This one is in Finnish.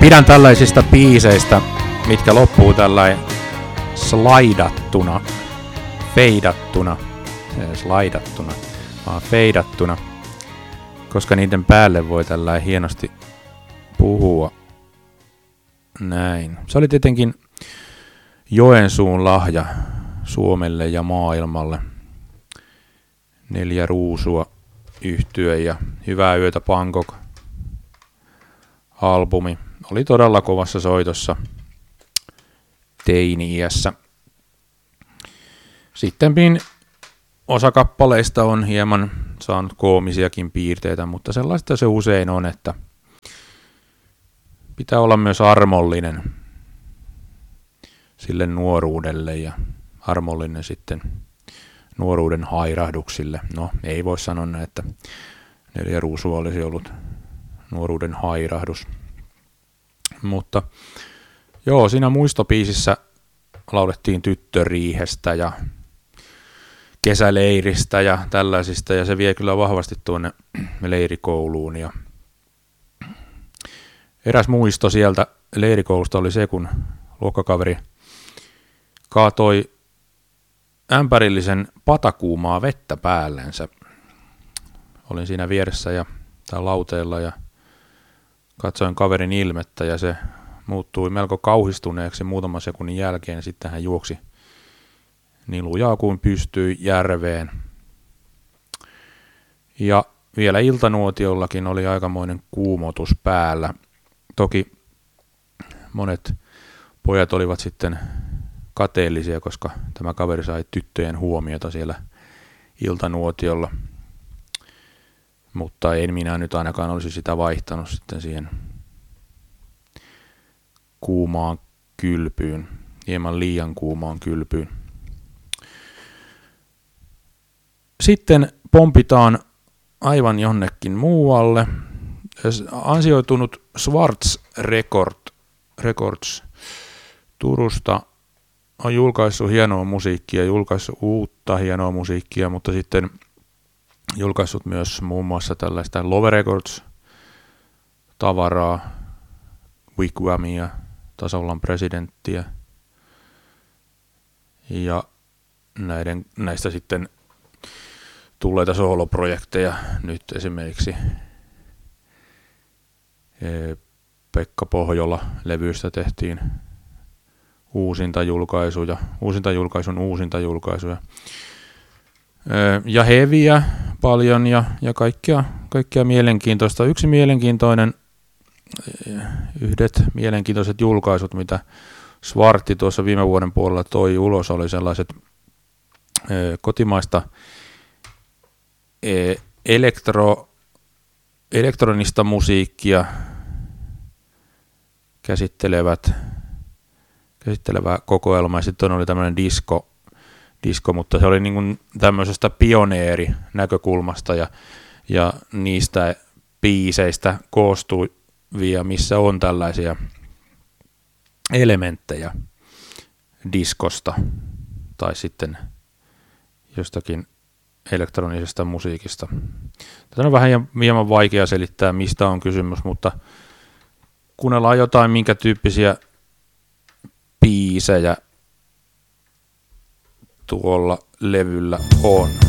Pidän tällaisista biiseistä, mitkä loppuu tällainen slaidattuna, feidattuna, slaidattuna, vaan feidattuna, koska niiden päälle voi tällainen hienosti puhua. Näin. Se oli tietenkin Joensuun lahja Suomelle ja maailmalle. 4 Ruusua -yhtye ja Hyvää yötä Bangkok -albumi oli todella kovassa soitossa teini-iässä. Sittemmin osa kappaleista on hieman saanut koomisiakin piirteitä, mutta sellaista se usein on, että pitää olla myös armollinen sille nuoruudelle ja armollinen sitten nuoruuden hairahduksille. No, ei voi sanoa näin, että 4 Ruusua olisi ollut nuoruuden hairahdus. Mutta joo, siinä muistobiisissä laulettiin tyttöriihestä ja kesäleiristä ja tällaisista, ja se vie kyllä vahvasti tuonne leirikouluun. Ja eräs muisto sieltä leirikoulusta oli se, kun luokkakaveri kaatoi ämpärillisen patakuumaa vettä päällensä. Olin siinä vieressä tai lauteella ja katsoin kaverin ilmettä ja se muuttui melko kauhistuneeksi muutaman sekunnin jälkeen. Sitten hän juoksi niin lujaa kuin pystyi järveen. Ja vielä iltanuotiollakin oli aikamoinen kuumotus päällä. Toki monet pojat olivat sitten kateellisia, koska tämä kaveri sai tyttöjen huomiota siellä iltanuotiolla. Mutta en minä nyt ainakaan olisi sitä vaihtanut sitten siihen kuumaan kylpyyn, hieman liian kuumaan kylpyyn. Sitten pompitaan aivan jonnekin muualle. Ansioitunut Schwarz Records Turusta on julkaissut hienoa musiikkia, julkaissut uutta hienoa musiikkia, mutta sitten julkaissut myös muun muassa tällaista Love Records-tavaraa, Wigwamia, Tasavallan presidenttiä ja näistä sitten tulleita sooloprojekteja. Nyt esimerkiksi Pekka Pohjola-levyistä tehtiin uusintajulkaisuja. Ja heviä paljon ja kaikkea mielenkiintoista. Yhdet mielenkiintoiset julkaisut, mitä Svartti tuossa viime vuoden puolella toi ulos, oli sellaiset kotimaista elektronista musiikkia käsittelevä kokoelma, ja sitten oli tämmöinen disko, mutta se oli niin kuin tämmöisestä pioneerinäkökulmasta ja niistä biiseistä koostuvia, missä on tällaisia elementtejä diskosta tai sitten jostakin elektronisesta musiikista. Tätä on vähän hieman vaikea selittää, mistä on kysymys, mutta kuunnellaan jotain, minkä tyyppisiä biisejä tuolla levyllä on.